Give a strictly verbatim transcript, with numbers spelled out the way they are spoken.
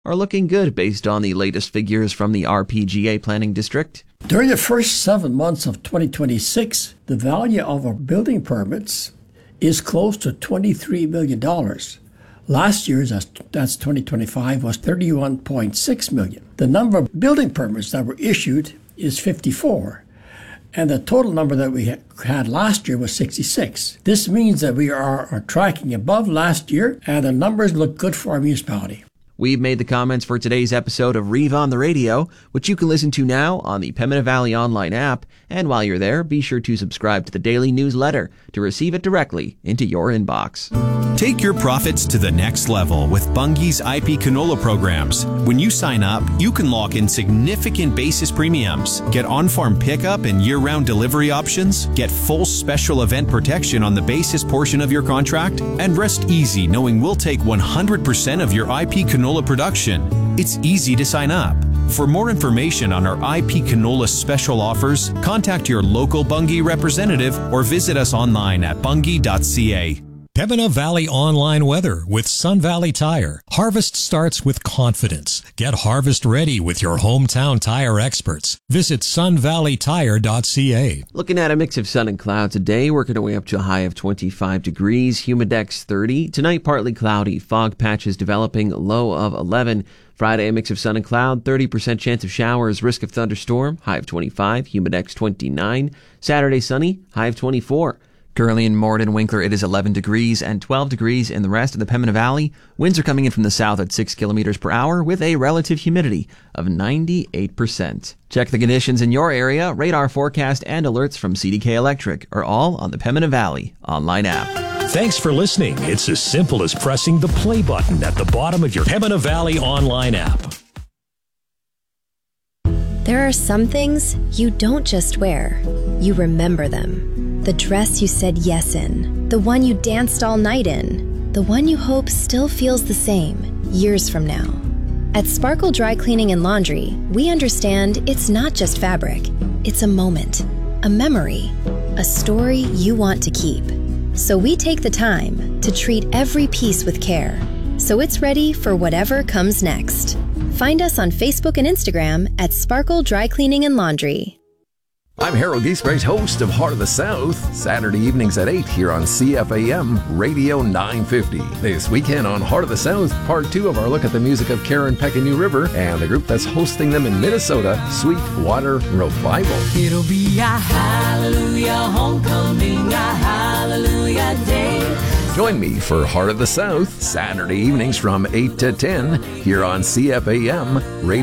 are looking good based on the latest figures from the R P G A Planning District. During the first seven months of twenty twenty-six, the value of our building permits is close to twenty-three million dollars. Last year's, that's twenty twenty-five, was thirty-one point six million dollars. The number of building permits that were issued is fifty-four, and the total number that we had last year was sixty-six. This means that we are, are tracking above last year, and the numbers look good for our municipality. We've made the comments for today's episode of Reeve on the Radio, which you can listen to now on the Pembina Valley Online app. And while you're there, be sure to subscribe to the daily newsletter to receive it directly into your inbox. Take your profits to the next level with Bunge's I P canola programs. When you sign up, you can lock in significant basis premiums, get on-farm pickup and year-round delivery options, get full special event protection on the basis portion of your contract, and rest easy knowing we'll take one hundred percent of your I P canola production. It's easy to sign up. For more information on our I P canola special offers, contact your local Bunge representative or visit us online at bunge dot c a. Pembina Valley Online weather with Sun Valley Tire. Harvest starts with confidence. Get harvest ready with your hometown tire experts. Visit sun valley tire dot c a. Looking at a mix of sun and cloud today, working our way up to a high of twenty-five degrees, humidex thirty. Tonight, partly cloudy, fog patches developing, low of eleven. Friday, a mix of sun and cloud, thirty percent chance of showers, risk of thunderstorm, high of twenty-five, humidex twenty-nine. Saturday, sunny, high of twenty-four. Currently in Morden Winkler, it is eleven degrees and twelve degrees in the rest of the Pembina Valley. Winds are coming in from the south at six kilometers per hour with a relative humidity of ninety-eight percent. Check the conditions in your area. Radar forecast and alerts from C D K Electric are all on the Pembina Valley Online app. Thanks for listening. It's as simple as pressing the play button at the bottom of your Pembina Valley Online app. There are some things you don't just wear, you remember them. The dress you said yes in, the one you danced all night in, the one you hope still feels the same years from now. At Sparkle Dry Cleaning and Laundry, we understand it's not just fabric, it's a moment, a memory, a story you want to keep. So we take the time to treat every piece with care, so it's ready for whatever comes next. Find us on Facebook and Instagram at Sparkle Dry Cleaning and Laundry. I'm Harold Giesbrecht, host of Heart of the South, Saturday evenings at eight here on C F A M Radio nine fifty. This weekend on Heart of the South, part two of our look at the music of Karen Peck and New River and the group that's hosting them in Minnesota, Sweetwater Revival. It'll be a hallelujah homecoming, a hallelujah day. Join me for Heart of the South, Saturday evenings from eight to ten here on C F A M Radio